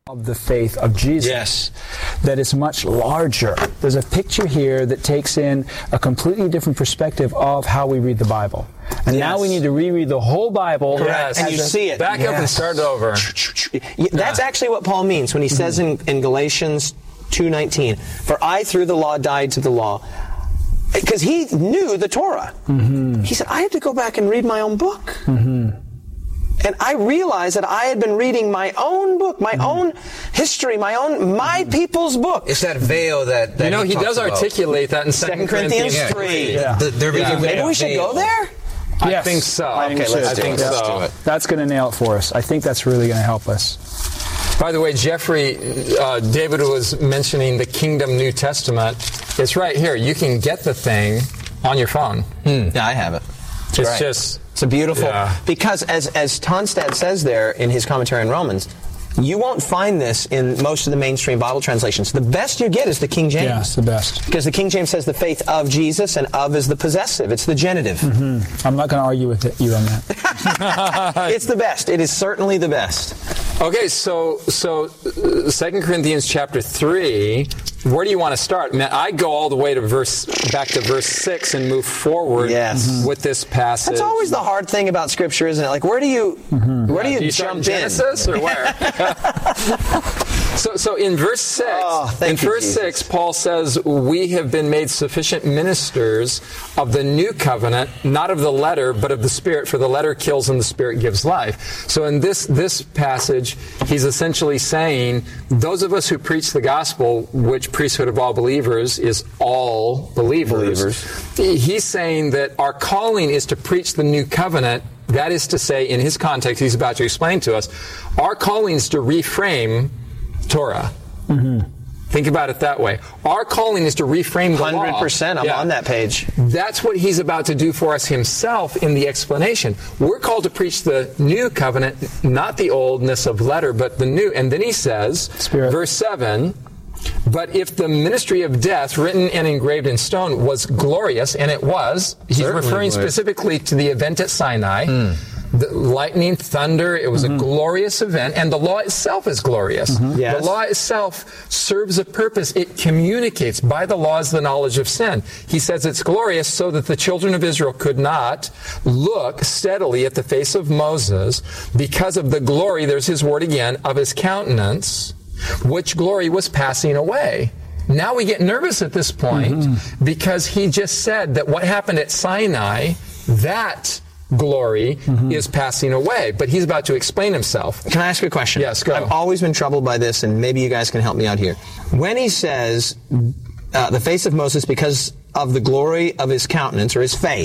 of the faith of Jesus. Yes. That is much larger. There's a picture here that takes in a completely different perspective of how we read the Bible. And now we need to reread the whole Bible. Yes. And you see it. Back up and start over. That's actually what Paul means when he says in Galatians 2:19, "For I through the law died to the law." Because he knew the Torah. He said, I had to go back and read my own book. And I realized that I had been reading my own book, my own history, my people's book. It's that veil that you know, he does about. articulate that in 2 Corinthians 3. Yeah. Maybe we should go there? I think so. Okay, let's do it. That's going to nail it for us. I think that's really going to help us. By the way, Jeffrey, David was mentioning the Kingdom New Testament. It's right here. You can get the thing on your phone. Yeah, I have it. It's a beautiful, because as Tonstad says there in his commentary on Romans, you won't find this in most of the mainstream Bible translations. The best you get is the King James. Yeah, it's the best. Because the King James says the faith of Jesus, and of is the possessive. It's the genitive. I'm not going to argue with you on that. It's the best. It is certainly the best. Okay, so 2 Corinthians chapter 3, where do you want to start? Man, I go all the way to back to verse 6 and move forward with this passage. That's always the hard thing about Scripture, isn't it? Like, where do you do you jump in? Genesis or where? So in verse 6, Paul says, "We have been made sufficient ministers of the new covenant, not of the letter, but of the Spirit, for the letter kills and the Spirit gives life." So in this passage, he's essentially saying, those of us who preach the gospel, which priesthood of all believers is all believers. He's saying that our calling is to preach the new covenant. That is to say, in his context, he's about to explain to us, our calling is to reframe Torah. Think about it that way. Our calling is to reframe the law. 100%. I'm on that page. That's what he's about to do for us himself in the explanation. We're called to preach the new covenant, not the oldness of letter, but the new. And then he says, verse 7, "But if the ministry of death, written and engraved in stone, was glorious," and it was, he's referring specifically to the event at Sinai, the lightning, thunder, it was a glorious event, and the law itself is glorious. The law itself serves a purpose. It communicates by the laws the knowledge of sin. He says it's glorious so that the children of Israel could not look steadily at the face of Moses because of the glory, there's his word again, of his countenance, which glory was passing away. Now we get nervous at this point because he just said that what happened at Sinai, that glory is passing away. But he's about to explain himself. Can I ask you a question? Yes, go. I've always been troubled by this, and maybe you guys can help me out here. When he says the face of Moses because of the glory of his countenance or his face,